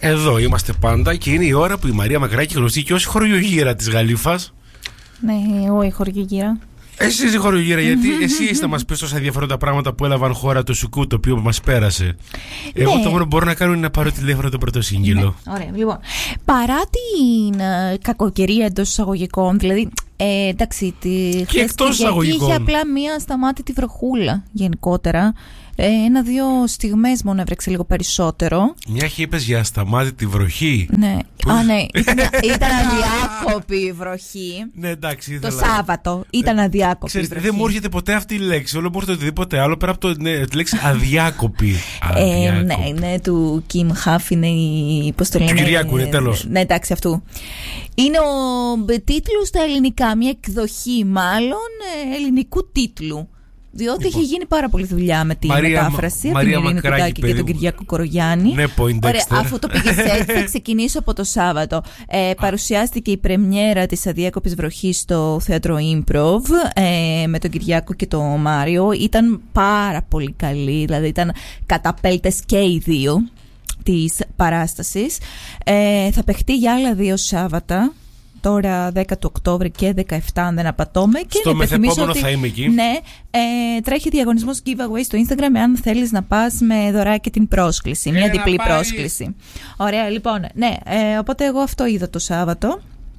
Εδώ είμαστε πάντα και είναι η ώρα που η Μαρία Μακράκη, γνωστή και ως χωριογύρα της Γαλήφας. Ναι, εγώ η χωριογύρα. Εσύ είσαι η χωριογύρα, γιατί εσύ είσαι να μας πεις τόσα ενδιαφέροντα πράγματα που έλαβαν χώρα το σουκού το οποίο μας πέρασε. Ναι. Εγώ το μόνο που μπορώ να κάνω είναι να πάρω τηλέφωνο το πρωτοσύγγυλο. Ναι, ωραία, λοιπόν. Παρά την κακοκαιρία εντός εισαγωγικών, δηλαδή. Εντάξει, τη Κυριακή είχε απλά μία σταμάτητη βροχούλα γενικότερα. 1-2 στιγμές μόνο έβρεξε λίγο περισσότερο. Μια και είπες για ασταμάτητη βροχή. Ναι, ναι, ήταν αδιάκοπη η βροχή. Ναι, εντάξει, το Σάββατο ήταν αδιάκοπη η βροχή. Δεν μου έρχεται ποτέ αυτή η λέξη. Όλο μου έρχεται οτιδήποτε άλλο πέρα από τη λέξη αδιάκοπη. Ναι, του Κιμ Χαφ είναι η. Πώς το λένε. Του Κυριάκου, είναι τέλος. Ναι, εντάξει, αυτού. Είναι ο τίτλος στα ελληνικά. Μια εκδοχή μάλλον ελληνικού τίτλου. Διότι έχει γίνει πάρα πολλή δουλειά με τη μετάφραση από την Ειρήνη Κουτάκη και τον Κυριάκο Κορογιάννη. Ναι, ωραία, αφού το πήγες έτσι, θα ξεκινήσω από το Σάββατο. Παρουσιάστηκε η πρεμιέρα της Αδιάκοπης Βροχής στο θέατρο Improv με τον Κυριάκο και τον Μάριο. Ήταν πάρα πολύ καλή, δηλαδή ήταν καταπέλτες και οι δύο της παράστασης. Θα παιχτεί για άλλα 2 Σάββατα. Τώρα 10 του Οκτώβρη και 17 αν δεν απατώμε. Και στο μεθεπόμενο θα είμαι εκεί. Ναι, τρέχει διαγωνισμός giveaway στο Instagram αν θέλεις να πας με δωράκι την πρόσκληση. Μια διπλή πρόσκληση. Ωραία, λοιπόν. Ναι, οπότε εγώ αυτό είδα το Σάββατο.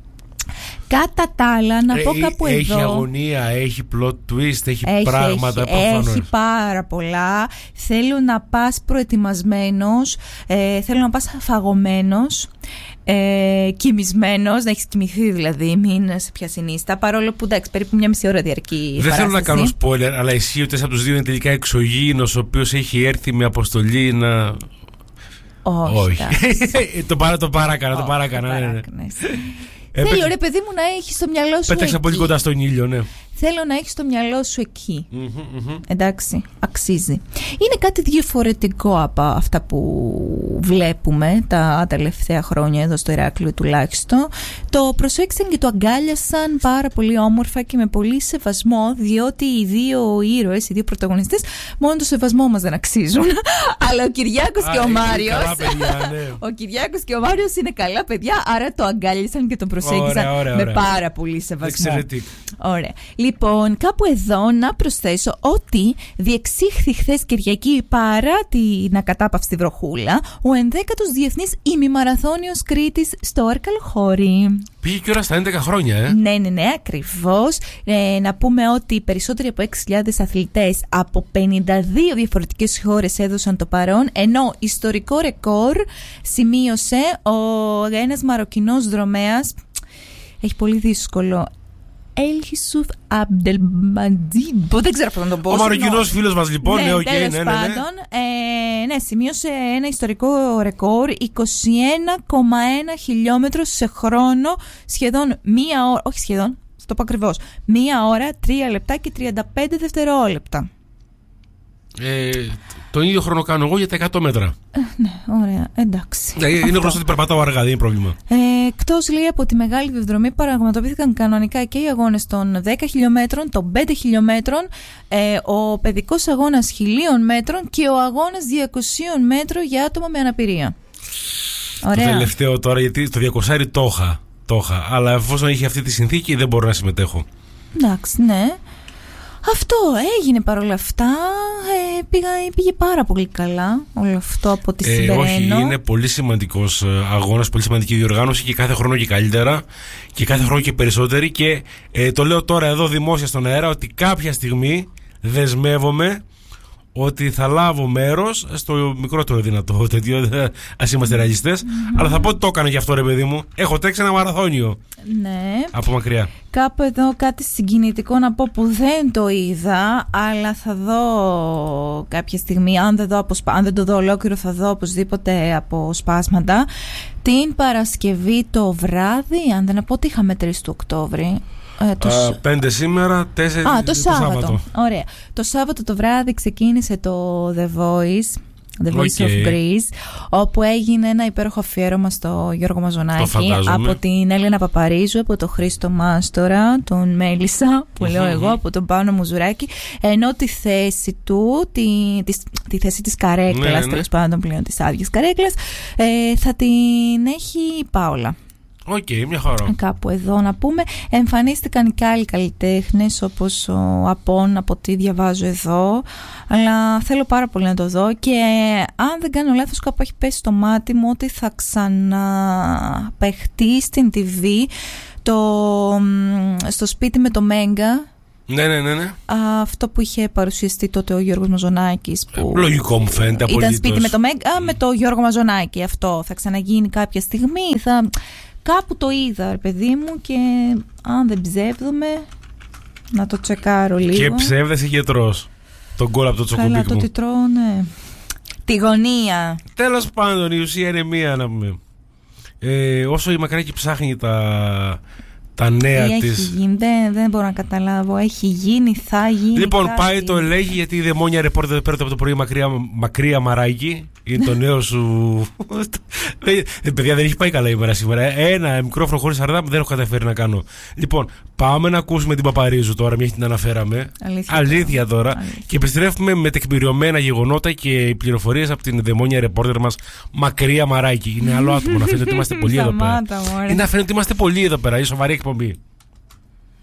Κατά τα άλλα, να πω κάπου έχει εδώ. Έχει αγωνία, έχει plot twist, έχει πράγματα προφανώς. Έχει πάρα πολλά. Θέλω να πας προετοιμασμένος, θέλω να πας φαγωμένος, κοιμισμένος, να έχεις κοιμηθεί δηλαδή, μην σε πιάσει νύστα. Παρόλο που εντάξει, περίπου 1,5 ώρα διαρκεί η παράσταση. Δεν θέλω να κάνω spoiler, αλλά εσύ ότι από τους δύο είναι τελικά εξωγήινος, ο οποίος έχει έρθει με αποστολή να. Όχι. Το παράκανα. Θέλω ρε παιδί μου να έχεις στο μυαλό σου. Πέταξα πολύ κοντά στον ήλιο, ναι. Θέλω να έχεις το μυαλό σου εκεί. Εντάξει, αξίζει. Είναι κάτι διαφορετικό από αυτά που βλέπουμε τα τελευταία χρόνια εδώ στο Ηράκλειο τουλάχιστον. Το προσέξαν και το αγκάλιασαν πάρα πολύ όμορφα και με πολύ σεβασμό, διότι οι δύο ήρωες, οι δύο πρωταγωνιστές, μόνο το σεβασμό μας δεν αξίζουν. Αλλά ο Κυριάκος και ο Μάριος. Ο Κυριάκος και ο Μάριος είναι καλά παιδιά, άρα το αγκάλιασαν και τον προσέγγισαν με πάρα πολύ σεβασμό. Ωραία. Λοιπόν, κάπου εδώ να προσθέσω ότι διεξήχθη χθες Κυριακή παρά την ακατάπαυστη βροχούλα ο 11ος Διεθνής Ημιμαραθώνιος Κρήτης στο Αρκαλοχώρι. Πήγε και ώρα στα 11 χρόνια, Ναι, ακριβώς. Να πούμε ότι περισσότεροι από 6.000 αθλητές από 52 διαφορετικές χώρες έδωσαν το παρόν, ενώ ιστορικό ρεκόρ σημείωσε ένας Μαροκινός δρομέας. Έχει πολύ δύσκολο. Ελχισούφ Αμπτελμαντζίν. Δεν ξέρω πώς να τον πω. Ο μαροκινός φίλος μας λοιπόν. Ναι, τέλος πάντων. Ναι, σημείωσε ένα ιστορικό ρεκόρ 21,1 χιλιόμετρο σε χρόνο. Σχεδόν 1 ώρα. Όχι σχεδόν, το πω ακριβώς. 1 ώρα, 3 λεπτά και 35 δευτερόλεπτα. Το ίδιο χρόνο κάνω εγώ για τα 100 μέτρα. Ναι, ωραία, εντάξει. Είναι γνωστό ότι περπατάω αργά, δεν είναι πρόβλημα. Εκτός λέει από τη μεγάλη διαδρομή πραγματοποιήθηκαν κανονικά και οι αγώνες των 10 χιλιόμετρων, των 5 χιλιόμετρων, ο παιδικός αγώνας 1.000 μέτρων και ο αγώνας 200 μέτρων για άτομα με αναπηρία. Ωραία. Το τελευταίο τώρα, γιατί το 200 το είχα, αλλά εφόσον είχε αυτή τη συνθήκη δεν μπορώ να συμμετέχω. Εντάξει, ναι. Αυτό έγινε παρόλα αυτά. Πήγε πάρα πολύ καλά όλο αυτό από τη συμπεραίνω. Όχι, είναι πολύ σημαντικός αγώνας, πολύ σημαντική διοργάνωση και κάθε χρόνο και καλύτερα και κάθε χρόνο και περισσότερη. Και το λέω τώρα εδώ δημόσια στον αέρα ότι κάποια στιγμή δεσμεύομαι ότι θα λάβω μέρος στο μικρότερο δυνατό τέτοιο. Ας είμαστε ρεαλιστές. Αλλά θα πω ότι το έκανα γι' αυτό ρε παιδί μου. Έχω τρέξει ένα μαραθώνιο. Ναι. Από μακριά. Κάπου εδώ κάτι συγκινητικό να πω που δεν το είδα, αλλά θα δω κάποια στιγμή. Αν δεν το δω ολόκληρο, θα δω οπωσδήποτε αποσπάσματα. Την Παρασκευή το βράδυ, αν δεν πω ότι είχαμε 3 του Οκτώβρη. 5 σήμερα, 4 το Σάββατο. Ωραία. Το Σάββατο το βράδυ ξεκίνησε το The Voice The Voice of Greece, όπου έγινε ένα υπέροχο αφιέρωμα στο Γιώργο Μαζονάκη από την Έλενα Παπαρίζου, από τον Χρήστο Μάστορα, τον Μέλισσα που λέω εγώ, από τον Πάνο Μουζουράκη, ενώ τη θέση του, τη θέση της καρέκλας, τέλος πάντων πλέον της άδειας καρέκλας, θα την έχει η Πάολα. Μια χαρά. Κάπου εδώ να πούμε. Εμφανίστηκαν και άλλοι καλλιτέχνες, όπως ο Απών, από ό,τι διαβάζω εδώ, αλλά θέλω πάρα πολύ να το δω και αν δεν κάνω λάθος κάπου έχει πέσει στο μάτι μου ότι θα ξαναπαιχτεί στην TV στο σπίτι με το Μέγκα. Ναι. Αυτό που είχε παρουσιαστεί τότε ο Γιώργος Μαζονάκης. Λογικό μου φαίνεται απολύτως. Ήταν σπίτι με το Μέγκα με το Γιώργο Μαζονάκη. Αυτό θα ξαναγίνει κάποια στιγμή. Κάπου το είδα, παιδί μου, και αν δεν ψεύδομαι, να το τσεκάρω λίγο. Και ψεύδεσαι και τρως τον κόλλο από το τσοκομπίκ μου. Καλά, το τι τρώω, ναι. Τη γωνία. Τέλος πάντων, η ουσία είναι μία, να πούμε. Όσο η Μακράκη ψάχνει τα νέα της. Έχει γίνει, δεν μπορώ να καταλάβω. Έχει γίνει, θα γίνει. Λοιπόν, πάει το ελέγχει, γιατί η δαιμόνια ρεπόρτερ πέρα από το πρωί, μακριά Μαράκη. Είναι το νέο σου. Παιδιά, δεν έχει πάει καλά η μέρα σήμερα. Ένα μικρόφωνο χωρίς αρδά δεν έχω καταφέρει να κάνω. Λοιπόν, πάμε να ακούσουμε την Παπαρίζου τώρα, μια και την αναφέραμε. Αλήθεια τώρα. Και επιστρέφουμε με τεκμηριωμένα γεγονότα και πληροφορίες από την δαιμόνια ρεπόρτερ μας, Μακριά Μαράκη. Είναι άλλο άτομο να φαίνεται ότι είμαστε πολλοί εδώ πέρα. Είναι να φαίνεται ότι είμαστε πολλοί εδώ πέρα. Η σοβαρή εκπομπή.